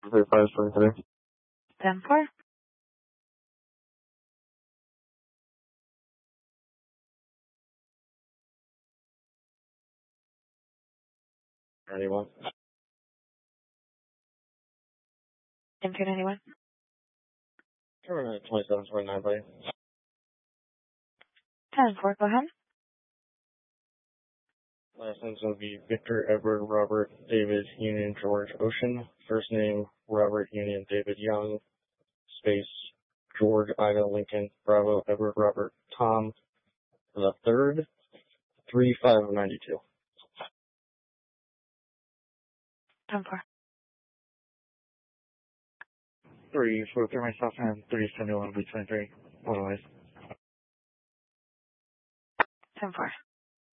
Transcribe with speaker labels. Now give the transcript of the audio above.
Speaker 1: 3523.
Speaker 2: 10-4.
Speaker 1: Anyone?
Speaker 2: Impure 91.
Speaker 1: 2729, buddy.
Speaker 2: 10-4, go ahead.
Speaker 1: Last name's going to be Victor, Edward, Robert, David, Union, George, Ocean. First name, Robert, Union, David, Young, space, George, Ida, Lincoln, Bravo, Edward, Robert, Tom, the third, 3592.
Speaker 2: 10-4.
Speaker 1: 34 myself and 371 B23. Otherwise.
Speaker 2: 10-4.